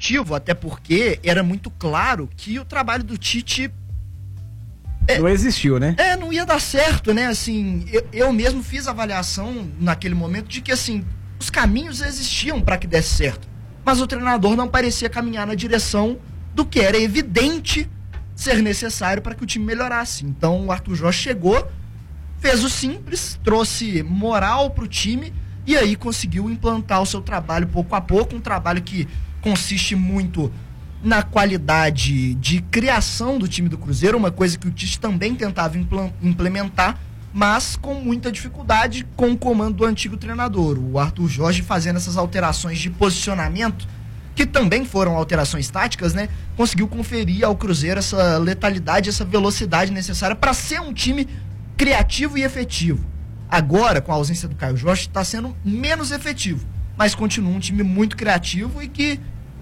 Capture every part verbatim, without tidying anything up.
positivo, até porque era muito claro que o trabalho do Tite É, não existiu, né? É, não ia dar certo, né? Assim, eu, eu mesmo fiz a avaliação naquele momento de que, assim, os caminhos existiam para que desse certo. Mas o treinador não parecia caminhar na direção do que era evidente ser necessário para que o time melhorasse. Então o Arthur Jorge chegou, fez o simples, trouxe moral pro time e aí conseguiu implantar o seu trabalho pouco a pouco, um trabalho que consiste muito na qualidade de criação do time do Cruzeiro, uma coisa que o Tite também tentava implementar, mas com muita dificuldade com o comando do antigo treinador. O Arthur Jorge fazendo essas alterações de posicionamento, que também foram alterações táticas, né? Conseguiu conferir ao Cruzeiro essa letalidade, essa velocidade necessária para ser um time criativo e efetivo. Agora, com a ausência do Caio Jorge, está sendo menos efetivo, mas continua um time muito criativo e que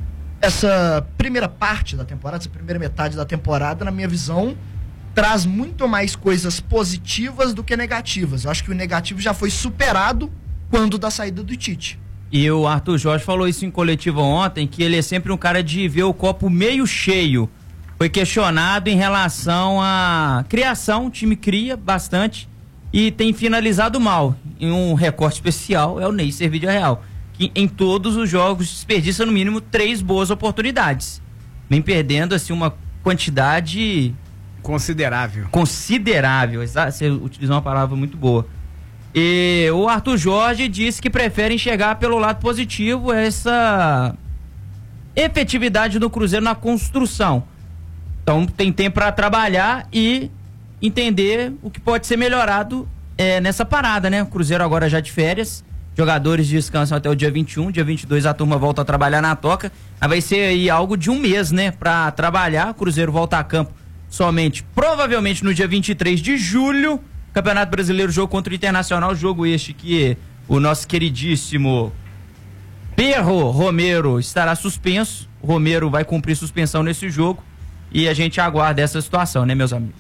essa primeira parte da temporada, essa primeira metade da temporada, na minha visão, traz muito mais coisas positivas do que negativas. Eu acho que o negativo já foi superado quando da saída do Tite. E o Arthur Jorge falou isso em coletiva ontem, que ele é sempre um cara de ver o copo meio cheio. Foi questionado em relação à criação, o time cria bastante e tem finalizado mal. Em um recorte especial é o Ney Servídeo Real, que em todos os jogos desperdiça no mínimo três boas oportunidades. Vem perdendo assim uma quantidade considerável. Considerável, você utilizou uma palavra muito boa. E o Arthur Jorge disse que prefere enxergar pelo lado positivo essa efetividade do Cruzeiro na construção. Então tem tempo para trabalhar e entender o que pode ser melhorado é, nessa parada, né? O Cruzeiro agora já de férias. Jogadores descansam até o dia vinte e um, dia vinte e dois a turma volta a trabalhar na toca. Mas vai ser aí algo de um mês, né? Pra trabalhar. O Cruzeiro volta a campo somente, provavelmente no dia vinte e três de julho. Campeonato Brasileiro, jogo contra o Internacional. Jogo este que o nosso queridíssimo Perro Romero estará suspenso. O Romero vai cumprir suspensão nesse jogo. E a gente aguarda essa situação, né, meus amigos?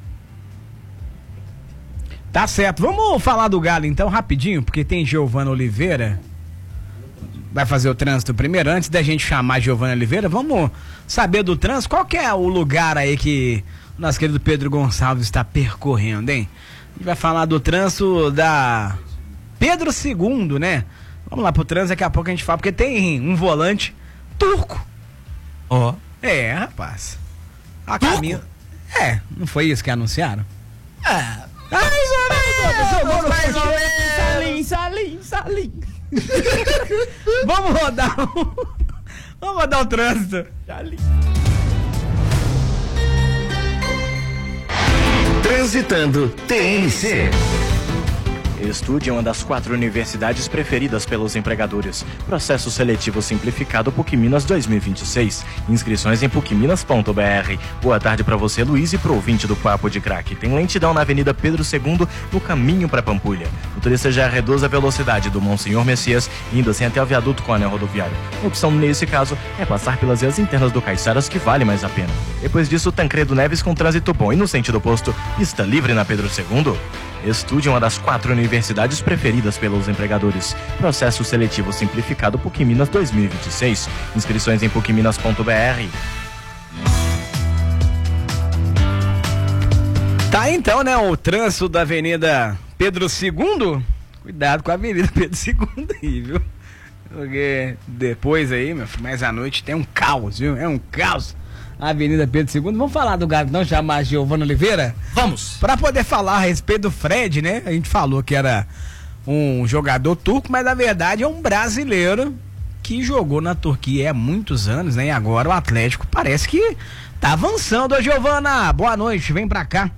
Tá certo, vamos falar do Galo então rapidinho, porque tem Giovana Oliveira, vai fazer o trânsito primeiro, antes da gente chamar Giovana Oliveira, vamos saber do trânsito, qual que é o lugar aí que o nosso querido Pedro Gonçalves está percorrendo, hein? A gente vai falar do trânsito da Pedro segundo, né? Vamos lá pro trânsito, daqui a pouco a gente fala, porque tem um volante turco. Ó. Oh. É, rapaz. A caminho... É, não foi isso que anunciaram? É... Mais ou menos, mais ou menos. Salim, Salim, Salim. Vamos rodar um... Vamos rodar o trânsito. Salim. Transitando T N C. Estude uma das quatro universidades preferidas pelos empregadores. Processo seletivo simplificado PUC Minas dois mil e vinte e seis. Inscrições em puc minas ponto b r. Boa tarde para você, Luiz, e pro ouvinte do Papo de Craque. Tem lentidão na Avenida Pedro segundo, no caminho para Pampulha. O turista já reduz a velocidade do Monsenhor Messias, indo assim até o viaduto com o anel rodoviário. A opção nesse caso é passar pelas vias internas do Caiçaras, que vale mais a pena. Depois disso, Tancredo Neves com trânsito bom e no sentido oposto, pista livre na Pedro segundo. Estude uma das quatro universidades preferidas pelos empregadores. Processo seletivo simplificado PUC Minas dois mil e vinte e seis. Inscrições em puc minas ponto b r. Tá então, né? O trânsito da Avenida Pedro segundo. Cuidado com a Avenida Pedro segundo aí, viu? Porque depois aí, meu filho, mais à noite tem um caos, viu? É um caos. Avenida Pedro segundo. Vamos falar do Galo, não chamar a Giovana Oliveira? Vamos. Para poder falar a respeito do Fred, né? A gente falou que era um jogador turco, mas na verdade é um brasileiro que jogou na Turquia há muitos anos, né? E agora o Atlético parece que tá avançando. Ô Giovana, boa noite, vem pra cá.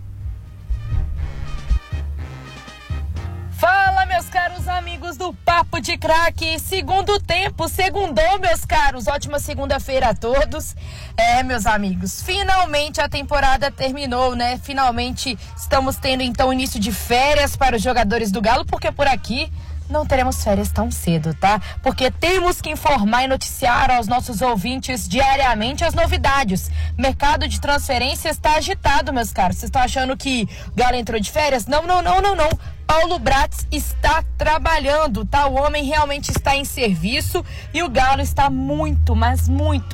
Fala, meus caros amigos do Papo de Craque. Segundo tempo, segundou, meus caros. Ótima segunda-feira a todos. É, meus amigos, finalmente a temporada terminou, né? Finalmente estamos tendo, então, início de férias para os jogadores do Galo, porque por aqui não teremos férias tão cedo, tá? Porque temos que informar e noticiar aos nossos ouvintes diariamente as novidades. Mercado de transferência está agitado, meus caros. Vocês estão achando que o Galo entrou de férias? Não, não, não, não, não. Paulo Bratz está trabalhando, tá? O homem realmente está em serviço e o Galo está muito, mas muito